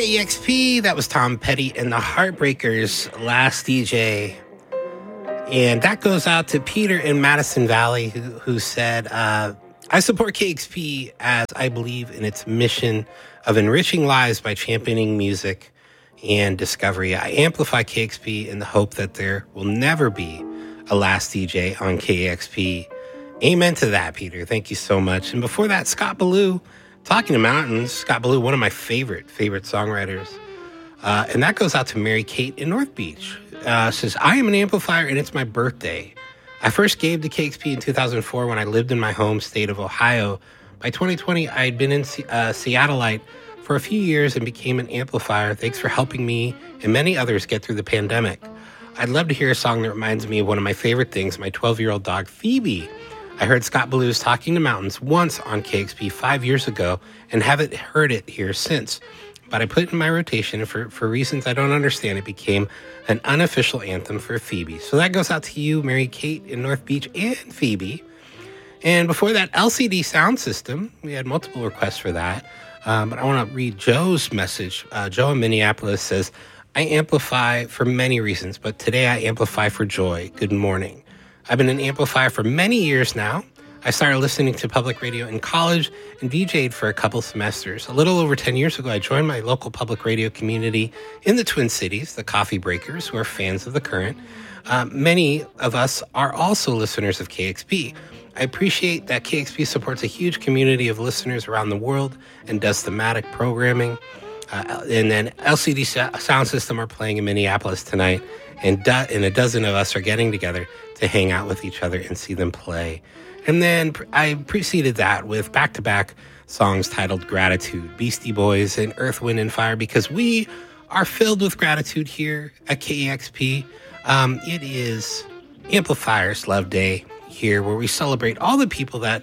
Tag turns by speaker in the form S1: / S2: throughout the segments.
S1: KEXP, that was Tom Petty and the Heartbreakers, Last DJ. And that goes out to Peter in Madison Valley who said, I support KEXP as I believe in its mission of enriching lives by championing music and discovery. I amplify KEXP in the hope that there will never be a Last DJ on KEXP. Amen to that, Peter. Thank you so much. And before that, Scott Ballou, Talking to Mountains. Scott Ballou, one of my favorite songwriters. And that goes out to Mary Kate in North Beach. Says, I am an amplifier and it's my birthday. I first gave to KEXP in 2004 when I lived in my home state of Ohio. By 2020, I had been in Seattleite for a few years and became an amplifier. Thanks for helping me and many others get through the pandemic. I'd love to hear a song that reminds me of one of my favorite things, my 12-year-old dog, Phoebe. I heard Scott Ballou's Talking to Mountains once on KEXP 5 years ago and haven't heard it here since. But I put it in my rotation, and for reasons I don't understand, it became an unofficial anthem for Phoebe. So that goes out to you, Mary Kate in North Beach, and Phoebe. And before that, LCD Sound System. We had multiple requests for that. But I want to read Joe's message. Joe in Minneapolis says, I amplify for many reasons, but today I amplify for joy. Good morning. I've been an amplifier for many years now. I started listening to public radio in college and DJ'd for a couple semesters. A little over 10 years ago, I joined my local public radio community in the Twin Cities, the Coffee Breakers, who are fans of The Current. Many of us are also listeners of KEXP. I appreciate that KEXP supports a huge community of listeners around the world and does thematic programming. And then LCD Sound System are playing in Minneapolis tonight, and a dozen of us are getting together to hang out with each other and see them play. And then I preceded that with back-to-back songs titled Gratitude, Beastie Boys and Earth, Wind, and Fire, because we are filled with gratitude here at KEXP. It is Amplifiers Love Day here, where we celebrate all the people that,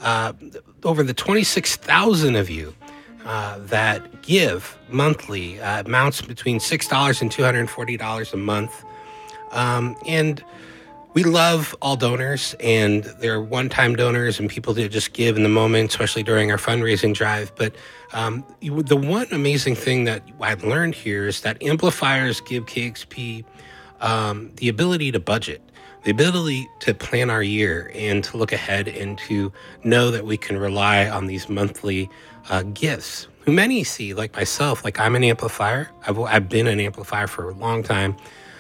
S1: over the 26,000 of you that give monthly, amounts between $6 and $240 a month. And we love all donors, and there are one-time donors and people that just give in the moment, especially during our fundraising drive. But the one amazing thing that I've learned here is that amplifiers give KEXP the ability to budget, the ability to plan our year and to look ahead and to know that we can rely on these monthly gifts. Who many see, like myself, like I'm an amplifier. I've been an amplifier for a long time.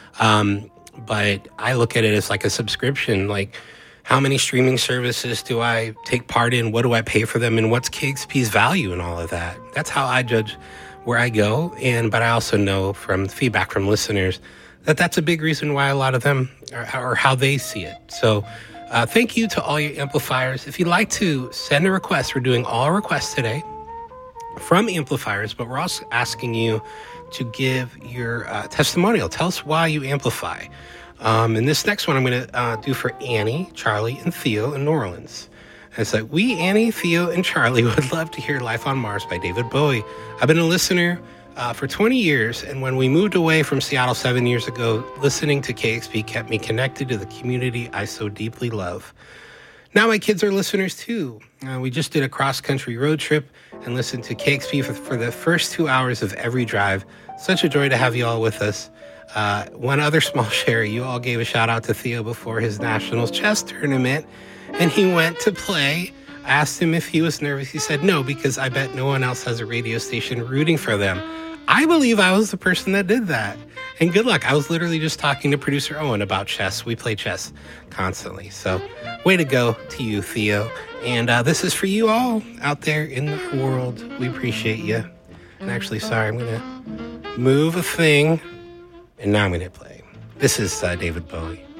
S1: But I look at it as like a subscription, like how many streaming services do I take part in? What do I pay for them? And what's KEXP's value in all of that? That's how I judge where I go. But I also know from feedback from listeners that that's a big reason why a lot of them or how they see it. So thank you to all your amplifiers. If you'd like to send a request, we're doing all requests today from amplifiers, but we're also asking you to give your testimonial. Tell us why you amplify. And this next one I'm going to do for Annie, Charlie, and Theo in New Orleans. And it's like, we, Annie, Theo, and Charlie would love to hear Life on Mars by David Bowie. I've been a listener for 20 years, and when we moved away from Seattle 7 years ago, listening to KEXP kept me connected to the community I so deeply love. Now my kids are listeners too. We just did a cross-country road trip and listened to KEXP for the first 2 hours of every drive. Such a joy to have you all with us. One other small share, you all gave a shout out to Theo before his Nationals chess tournament, and he went to play. I asked him if he was nervous. He said no, because I bet no one else has a radio station rooting for them. I believe I was the person that did that. And good luck. I was literally just talking to producer Owen about chess. We play chess constantly. So way to go to you, Theo. And this is for you all out there in the world. We appreciate you. And actually, sorry, I'm going to move a thing. And now I'm going to play. This is David Bowie.